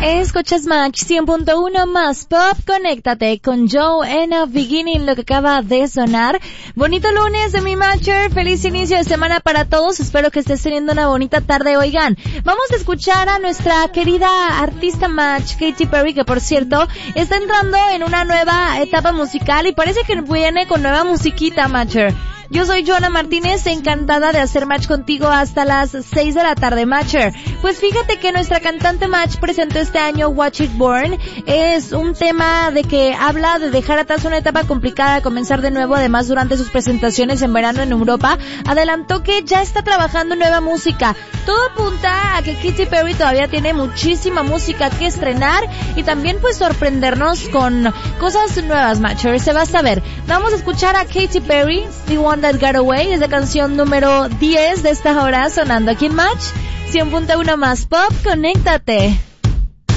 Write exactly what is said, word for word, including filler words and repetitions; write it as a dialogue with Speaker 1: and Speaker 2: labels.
Speaker 1: Escuchas Match cien punto uno más Pop. Conéctate con Joe en a Beginning, lo que acaba de sonar. Bonito lunes de mi Matcher. Feliz inicio de semana para todos. Espero que estés teniendo una bonita tarde. Oigan, vamos a escuchar a nuestra querida artista Match, Katy Perry, que por cierto está entrando en una nueva etapa musical y parece que viene con nueva musiquita, Matcher. Yo soy Joana Martínez, encantada de hacer match contigo hasta las seis de la tarde, Matcher. Pues fíjate que nuestra cantante Match presentó este año Watch It Burn. Es un tema de que habla de dejar atrás una etapa complicada, comenzar de nuevo. Además, durante sus presentaciones en verano en Europa, adelantó que ya está trabajando en nueva música. Todo apunta a que Katy Perry todavía tiene muchísima música que estrenar y también pues sorprendernos con cosas nuevas, Matcher. Se va a saber. Vamos a escuchar a Katy Perry, The One That Got Away, es la canción número diez de esta hora sonando aquí en Match cien punto uno más Pop. Conéctate.